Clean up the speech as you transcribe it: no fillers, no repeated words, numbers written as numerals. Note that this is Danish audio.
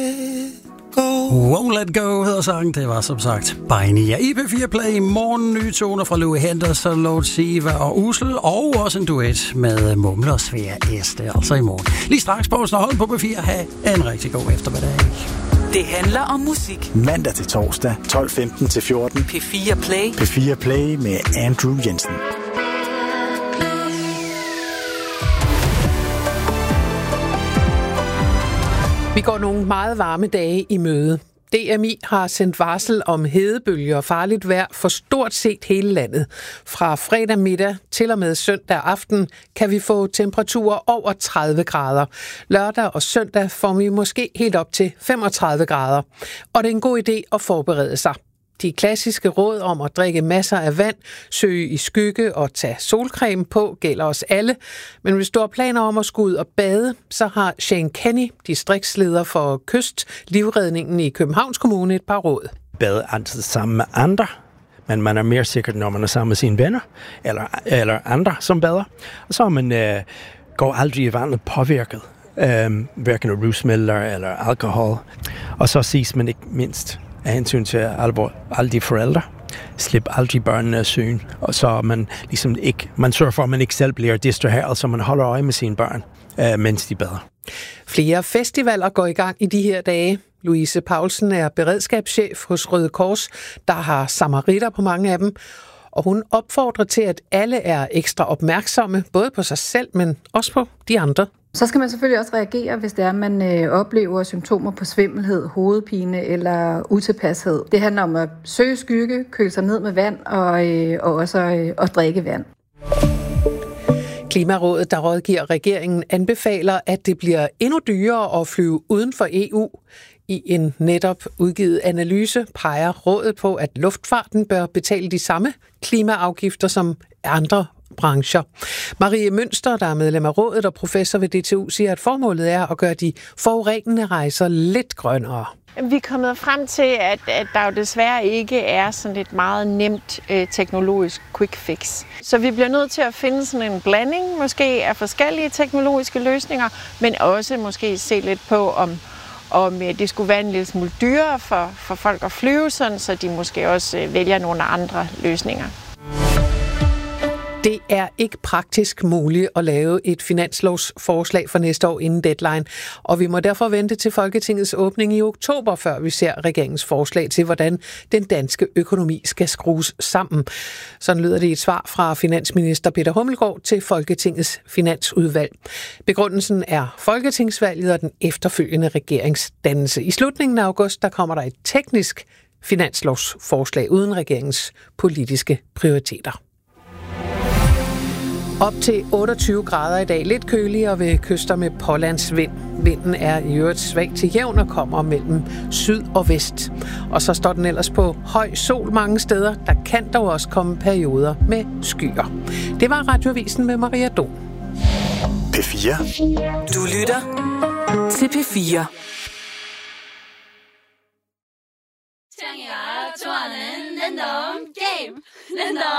Won't Let Go hedder sangen. Det var som sagt Bejnia. I P4 Play. Morgen nye toner fra Louis Henderson, Lord Siva og Usel. Og også en duet med Mumle og Svea Este. Altså i morgen. Lige straks på Holden på P4. Ha' en rigtig god eftermiddag. Det handler om musik. Mandag til torsdag, 12:15 til 14. P4 Play. P4 Play med Andrew Jensen. Vi går nogle meget varme dage i møde. DMI har sendt varsel om hedebølger og farligt vejr for stort set hele landet. Fra fredag middag til og med søndag aften kan vi få temperaturer over 30 grader. Lørdag og søndag får vi måske helt op til 35 grader. Og det er en god idé at forberede sig. De klassiske råd om at drikke masser af vand, søge i skygge og tage solcreme på gælder os alle. Men hvis du har planer om at skulle ud og bade, så har Shane Kenny, distriktsleder for Kystlivredningen i Københavns Kommune, et par råd. Bade altid sammen med andre, men man er mere sikker, når man er sammen med sine venner eller andre, som bader. Og så man går aldrig i vandet påvirket, hverken af rusmidler eller alkohol. Og så ses man ikke mindst af hensyn til alle de forældre. Slip aldrig børnene af syn. Og så man ligesom ikke, man sørger for, at man ikke selv bliver distraheret, så man holder øje med sine børn, mens de bader. Flere festivaler går i gang i de her dage. Louise Paulsen er beredskabschef hos Røde Kors, der har samaritter på mange af dem. Og hun opfordrer til, at alle er ekstra opmærksomme, både på sig selv, men også på de andre. Så skal man selvfølgelig også reagere, hvis det er, man oplever symptomer på svimmelhed, hovedpine eller utilpashed. Det handler om at søge skygge, køle sig ned med vand og også at drikke vand. Klimarådet, der rådgiver regeringen, anbefaler, at det bliver endnu dyrere at flyve uden for EU. I en netop udgivet analyse peger rådet på, at luftfarten bør betale de samme klimaafgifter som andre brancher. Marie Mønster, der er medlem af rådet og professor ved DTU, siger, at formålet er at gøre de forurenende rejser lidt grønnere. Vi er kommet frem til, at der jo desværre ikke er sådan et meget nemt teknologisk quick fix. Så vi bliver nødt til at finde sådan en blanding måske af forskellige teknologiske løsninger, men også måske se lidt på, om det skulle være en lille smule dyrere for folk at flyve, sådan, så de måske også vælger nogle andre løsninger. Det er ikke praktisk muligt at lave et finanslovsforslag for næste år inden deadline, og vi må derfor vente til Folketingets åbning i oktober, før vi ser regeringens forslag til, hvordan den danske økonomi skal skrues sammen. Sådan lyder det i et svar fra finansminister Peter Hummelgaard til Folketingets finansudvalg. Begrundelsen er folketingsvalget og den efterfølgende regeringsdannelse. I slutningen af august, der kommer der et teknisk finanslovsforslag uden regeringens politiske prioriteter. Op til 28 grader i dag. Lidt køligere ved kyster med pålandsvind. Vinden er i øvrigt svag til jævn og kommer mellem syd og vest. Og så står den ellers på høj sol mange steder. Der kan dog også komme perioder med skyer. Det var Radioavisen med Maria Don. P4. Du lytter til P4. 창이가 좋아하는 랜덤 게임 랜덤